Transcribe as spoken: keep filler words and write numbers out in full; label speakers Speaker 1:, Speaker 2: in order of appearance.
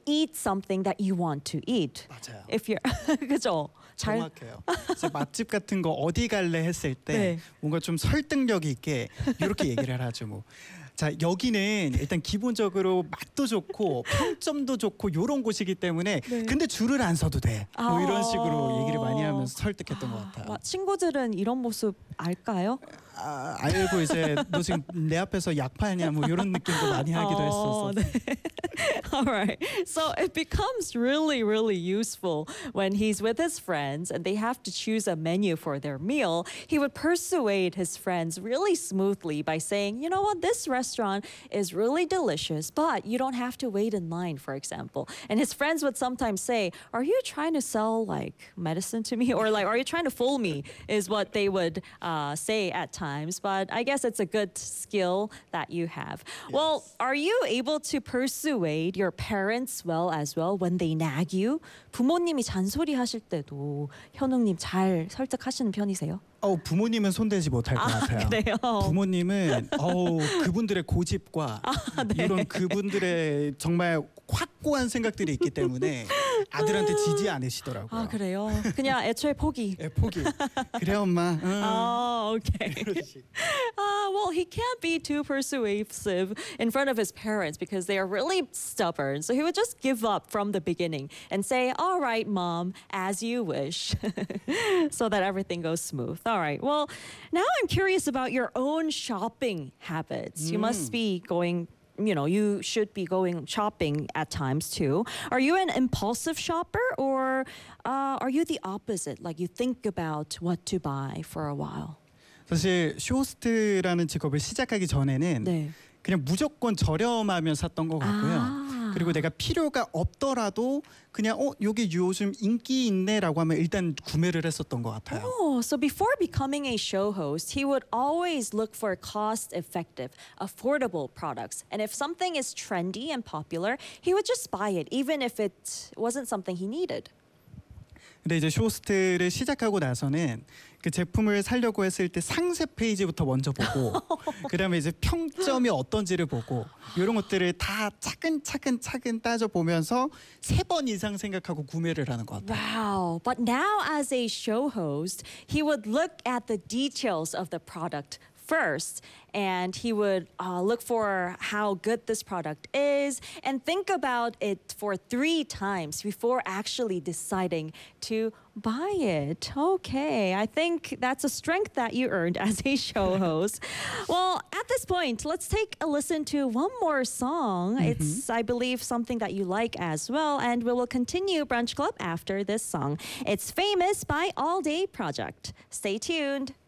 Speaker 1: eat something that you want to eat.
Speaker 2: 맞아요.
Speaker 1: If you're 그죠? 잘
Speaker 2: 정확해요. 그래서 맛집 같은 거 어디 갈래 했을 때
Speaker 1: 네.
Speaker 2: 뭔가 좀 설득력 있게 이렇게 얘기를 하죠. 뭐. 자, 여기는 일단 기본적으로 맛도 좋고 평점도 좋고 이런 곳이기 때문에
Speaker 1: 네.
Speaker 2: 근데 줄을 안 서도 돼. 뭐 이런
Speaker 1: 아.
Speaker 2: 식으로 얘기를 많이 하면서 설득했던 것 같아요.
Speaker 1: 와, 친구들은 이런 모습 알까요?
Speaker 2: 아, 알고 이제 너 지금 내 앞에서 약 팔냐 뭐 이런 느낌도 많이 하기도 했었어.
Speaker 1: 네. All right. So it becomes really, really useful when he's with his friends and they have to choose a menu for their meal. He would persuade his friends really smoothly by saying, you know what, this restaurant is really delicious, but you don't have to wait in line, for example. And his friends would sometimes say, are you trying to sell like medicine to me? Or like, are you trying to fool me? Is what they would uh, say at times. But I guess it's a good skill that you have. Yes. Well, are you able to persuade your parents well as well when they nag you? 부모님이 잔소리 하실 때도 현웅님 잘 설득하시는 편이세요?
Speaker 2: 어, 부모님은 손대지 못할 것
Speaker 1: 아,
Speaker 2: 같아요.
Speaker 1: 그래요?
Speaker 2: 부모님은 어우, 그분들의 고집과
Speaker 1: 아, 네.
Speaker 2: 이런 그분들의 정말 확고한 생각들이 있기 때문에 아들한테 지지 않으시더라고요.
Speaker 1: 아, 그래요? 그냥 애초에 포기.
Speaker 2: 네, 포기. 그래 엄마. 응.
Speaker 1: Oh, okay. uh, well, he can't be too persuasive in front of his parents because they are really stubborn. So he would just give up from the beginning and say, all right, mom, as you wish, so that everything goes smooth. All right. Well, now I'm curious about your own shopping habits. Mm. You must be going you know, you should be going shopping at times too. Are you an impulsive shopper or uh, are you the opposite? Like you think about what to buy for a while?
Speaker 2: 사실 쇼호스트라는 직업을 시작하기 전에는
Speaker 1: 네.
Speaker 2: 그냥 무조건 저렴하면 샀던 것 같고요.
Speaker 1: 아.
Speaker 2: 그리고 내가 필요가 없더라도 그냥 어 여기 요즘 인기 있네라고 하면 일단 구매를 했었던 것 같아요.
Speaker 1: Oh, so before becoming a show host, he would always look for cost-effective, affordable products. And if something is trendy and popular, he would just buy it, even if it wasn't something he needed.
Speaker 2: 근데 이제 쇼호스트를 시작하고 나서는 그 제품을 사려고 했을 때 상세 페이지부터 먼저 보고 그다음에 이제 평점이 어떤지를 보고 이런 것들을 다 차근차근 차근 따져 보면서 세 번 이상 생각하고 구매를 하는 것 같아요.
Speaker 1: Wow. But now as a show host, he would look at the details of the product first, and he would uh, look for how good this product is and think about it for three times before actually deciding to buy it. Okay, I think that's a strength that you earned as a show host. Well, at this point, let's take a listen to one more song. Mm-hmm. It's, I believe, something that you like as well, and we will continue Brunch Club after this song. It's Famous by All Day Project. Stay tuned.